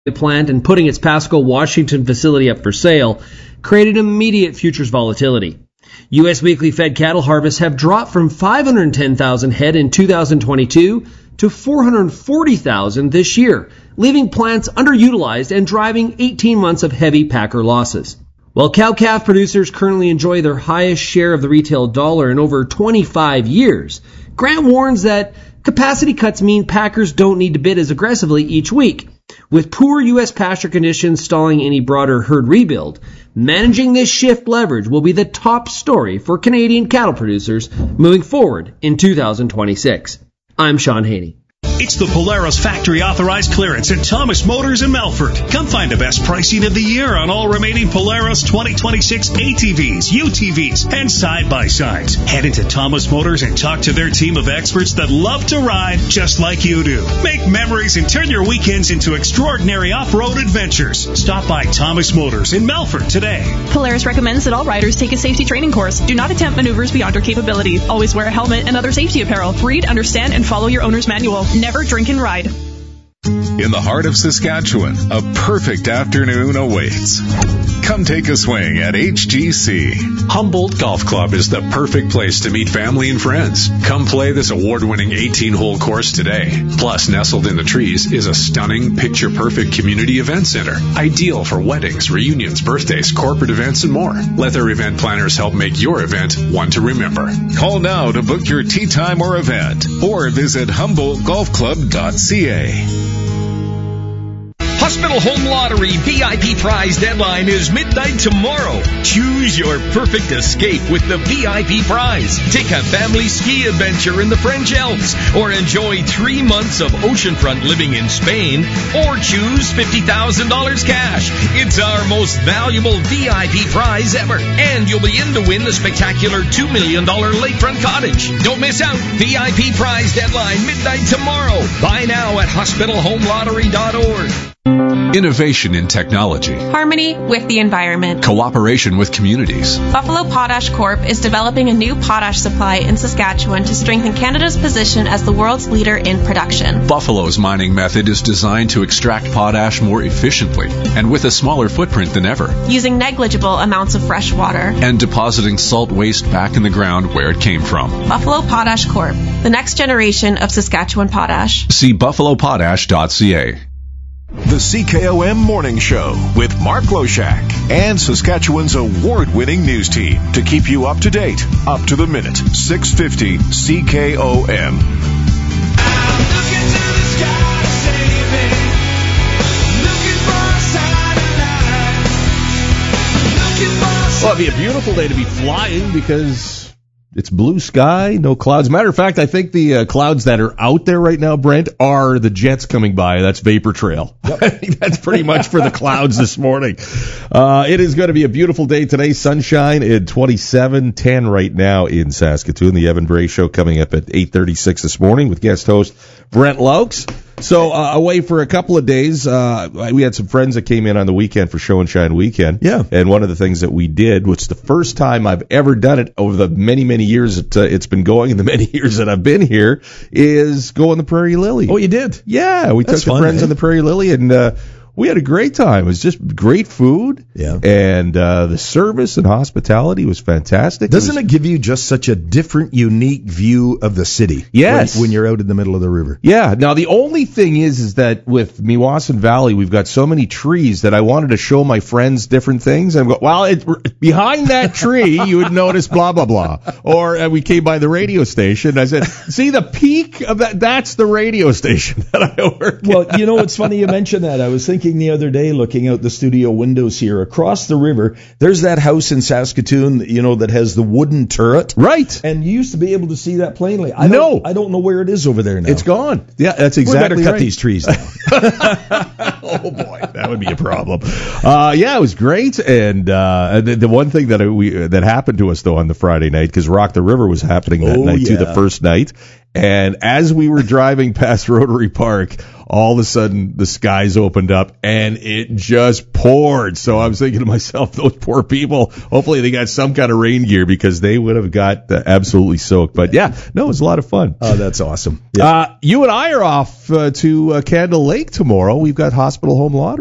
plant and putting its Pasco, Washington facility up for sale created immediate futures volatility. U.S. weekly fed cattle harvests have dropped from 510,000 head in 2022 to 440,000 this year, leaving plants underutilized and driving 18 months of heavy packer losses. While cow-calf producers currently enjoy their highest share of the retail dollar in over 25 years, Grant warns that capacity cuts mean packers don't need to bid as aggressively each week. With poor U.S. pasture conditions stalling any broader herd rebuild, managing this shift leverage will be the top story for Canadian cattle producers moving forward in 2026. I'm Sean Haney. It's the Polaris Factory Authorized Clearance at Thomas Motors in Melfort. Come find the best pricing of the year on all remaining Polaris 2026 ATVs, UTVs, and side-by-sides. Head into Thomas Motors and talk to their team of experts that love to ride just like you do. Make memories and turn your weekends into extraordinary off-road adventures. Stop by Thomas Motors in Melfort today. Polaris recommends that all riders take a safety training course. Do not attempt maneuvers beyond your capability. Always wear a helmet and other safety apparel. Read, understand, and follow your owner's manual. Never drink and ride. In the heart of Saskatchewan, a perfect afternoon awaits. Come take a swing at HGC. Humboldt Golf Club is the perfect place to meet family and friends. Come play this award-winning 18-hole course today. Plus, nestled in the trees is a stunning, picture-perfect community event center. Ideal for weddings, reunions, birthdays, corporate events, and more. Let their event planners help make your event one to remember. Call now to book your tee time or event, or visit HumboldtGolfClub.ca. Hospital Home Lottery VIP prize deadline is midnight tomorrow. Choose your perfect escape with the VIP prize. Take a family ski adventure in the French Alps, or enjoy 3 months of oceanfront living in Spain, or choose $50,000 cash. It's our most valuable VIP prize ever, and you'll be in to win the spectacular $2 million lakefront cottage. Don't miss out. VIP prize deadline midnight tomorrow. Buy now at hospitalhomelottery.org. Innovation in technology. Harmony with the environment. Cooperation with communities. Buffalo Potash Corp. is developing a new potash supply in Saskatchewan to strengthen Canada's position as the world's leader in production. Buffalo's mining method is designed to extract potash more efficiently and with a smaller footprint than ever. Using negligible amounts of fresh water. And depositing salt waste back in the ground where it came from. Buffalo Potash Corp. The next generation of Saskatchewan potash. See buffalopotash.ca. The CKOM Morning Show with Mark Loshak and Saskatchewan's award-winning news team to keep you up to date, up to the minute. 650 CKOM. Well, it'd be a beautiful day to be flying because it's blue sky, no clouds. Matter of fact, I think the clouds that are out there right now, Brent, are the jets coming by. That's Vapor Trail. Yep. I think that's pretty much for the clouds this morning. It is going to be a beautiful day today. Sunshine at 27:10 right now in Saskatoon. The Evan Bray Show coming up at 8:36 this morning with guest host Brent Laux. So away for a couple of days. We had some friends that came in on the weekend for Show and Shine weekend. Yeah. And one of the things that we did, which is the first time I've ever done it over the many, many years it's been going and the many years that I've been here, is go on the Prairie Lily. Oh, you did? Yeah. We took the friends on the Prairie Lily and we had a great time. It was just great food. Yeah. And the service and hospitality was fantastic. Doesn't it give you just such a different, unique view of the city? Yes. When you're out in the middle of the river. Yeah. Now, the only thing is that with Meewasin Valley, we've got so many trees that I wanted to show my friends different things. And go, well, behind that tree, you would notice blah, blah, blah. Or we came by the radio station. I said, see, the peak of that, that's the radio station that I work Well, you know, it's funny you mentioned that. I was thinking the other day, looking out the studio windows here across the river, there's that house in Saskatoon, you know, that has the wooden turret. Right. And you used to be able to see that plainly. I don't know where it is over there now. It's gone. Yeah, that's exactly right. We better cut right. these trees down. Oh, boy. That would be a problem. Yeah, it was great. And the one thing that happened to us, though, on the Friday night, because Rock the River was happening that night, too, the first night. And as we were driving past Rotary Park, all of a sudden the skies opened up and it just poured. So I was thinking to myself, those poor people, hopefully they got some kind of rain gear because they would have got absolutely soaked. But yeah, no, it was a lot of fun. Oh, that's awesome. Yeah. You and I are off to Candle Lake tomorrow. We've got Hospital Home Lottery.